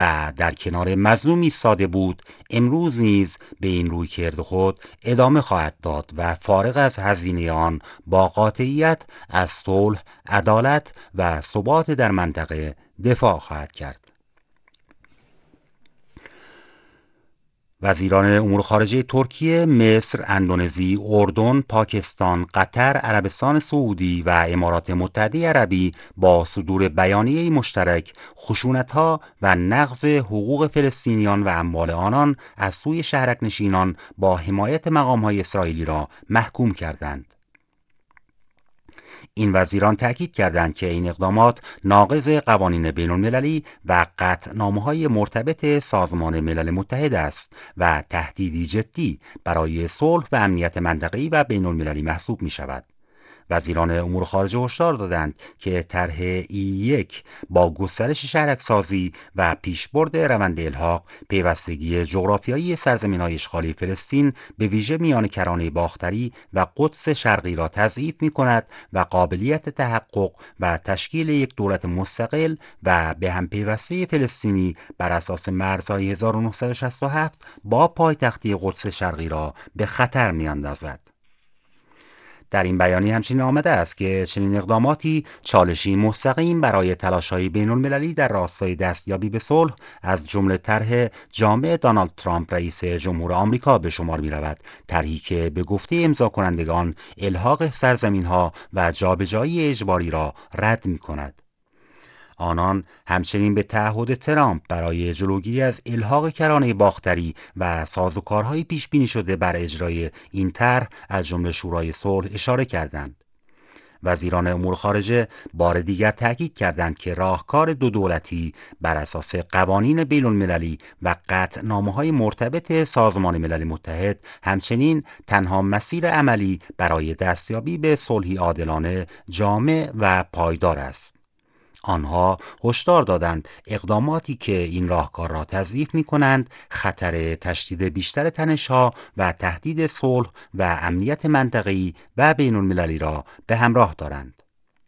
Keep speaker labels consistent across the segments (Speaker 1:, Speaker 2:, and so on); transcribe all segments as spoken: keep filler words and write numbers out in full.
Speaker 1: و در کنار مظلوم ایستاده بود، امروز نیز به این رویکرد خود ادامه خواهد داد و فارغ از هزینه آن با قاطعیت از صلح، عدالت و ثبات در منطقه دفاع خواهد کرد. وزیران امور خارجه ترکیه، مصر، اندونزی، اردن، پاکستان، قطر، عربستان سعودی و امارات متحده عربی با صدور بیانیه مشترک خشونت‌ها و نقض حقوق فلسطینیان و اموال آنان از سوی شهرک‌نشینان با حمایت مقام‌های اسرائیلی را محکوم کردند. این وزیران تأکید کردند که این اقدامات ناقض قوانین بین‌المللی و قطعنامه‌های مرتبط سازمان ملل متحد است و تهدیدی جدی برای صلح و امنیت منطقه‌ای و بین‌المللی محسوب می‌شود. وزیران امور خارجه هشدار دادند که طرح ای یک با گسترش شهرک‌سازی و پیشبرد روند الحاق پیوستگی جغرافیایی سرزمین‌های اشغالی فلسطین به ویژه میان کرانه باختری و قدس شرقی را تضعیف می‌کند و قابلیت تحقق و تشکیل یک دولت مستقل و به هم پیوسته فلسطینی بر اساس مرزهای هزار و نهصد و شصت و هفت با پایتختی قدس شرقی را به خطر می‌اندازد. در این بیانیه همچنین آمده است که چنین اقداماتی چالشی مستقیم برای تلاش‌های بین‌المللی در راستای دستیابی به صلح از جمله طرح جامع دونالد ترامپ رئیس جمهور آمریکا به شمار می‌رود، طرحی که به گفته امضا کنندگان الحاق سرزمین‌ها و جابجایی اجباری را رد می‌کند. آنان همچنین به تعهد ترامپ برای جلوگیری از الحاق کرانه باختری و سازوکارهای پیش بینی شده بر اجرای این طرح از جمله شورای صلح اشاره کردند. وزیران امور خارجه بار دیگر تاکید کردند که راهکار دو دولتی بر اساس قوانین بین‌المللی و قطعنامه‌های مرتبط سازمان ملل متحد همچنین تنها مسیر عملی برای دستیابی به صلحی عادلانه، جامع و پایدار است. آنها هشدار دادند اقداماتی که این راهکار را تضعیف می کنند خطر تشدید بیشتر تنش‌ها و تهدید صلح و امنیت منطقه‌ای و بین المللی را به همراه دارند.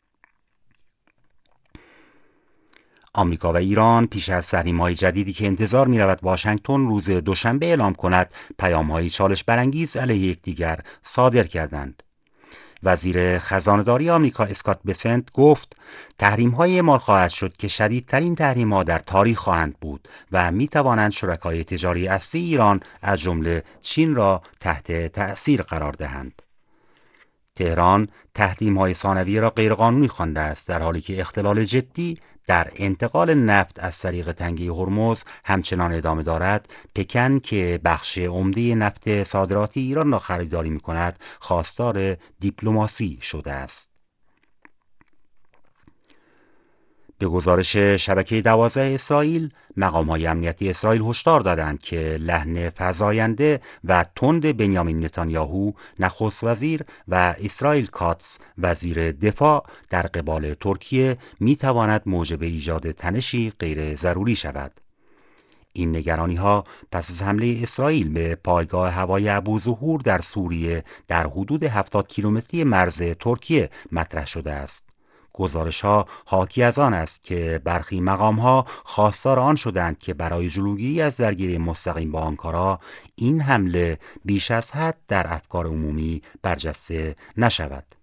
Speaker 1: آمریکا و ایران پیش از تحریم‌های جدیدی که انتظار می‌رود واشنگتن روز دوشنبه اعلام کند، پیام‌های چالش برانگیز علیه یکدیگر صادر کردند. وزیر خزانه‌داری آمریکا اسکات بسنت گفت تحریم‌های اعمال خواهد شد که شدیدترین تحریم‌ها در تاریخ خواهند بود و می‌توانند شرکای تجاری اصلی ایران از جمله چین را تحت تأثیر قرار دهند. تهران تحریم‌های ثانویه را غیرقانونی خوانده است، در حالی که اختلال جدی در انتقال نفت از طریق تنگه هرمز همچنان ادامه دارد. پکن که بخش عمده نفت صادراتی ایران را خریداری می‌کند، خواستار دیپلماسی شده است. به گزارش شبکه دوازده اسرائیل، مقام‌های امنیتی اسرائیل هشدار دادند که لحن فزاینده و تند بنیامین نتانیاهو نخست وزیر و اسرائیل کاتس وزیر دفاع در قبال ترکیه می‌تواند موجب ایجاد تنشی غیر ضروری شود. این نگرانی‌ها پس از حمله اسرائیل به پایگاه هوایی ابوظهور در سوریه در حدود هفتاد کیلومتری مرز ترکیه مطرح شده است. گزارش‌ها حاکی از آن است که برخی مقام‌ها خواستار آن شدند که برای جلوگیری از درگیری مستقیم با آنکارا این حمله بیش از حد در افکار عمومی برجسته نشود.